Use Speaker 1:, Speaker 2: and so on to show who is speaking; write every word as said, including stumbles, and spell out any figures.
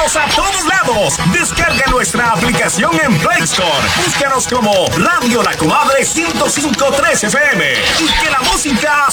Speaker 1: Estamos a todos lados. Descarga nuestra aplicación en Play Store. Búscanos como Radio La Comadre ciento cinco punto tres F M. Y que la música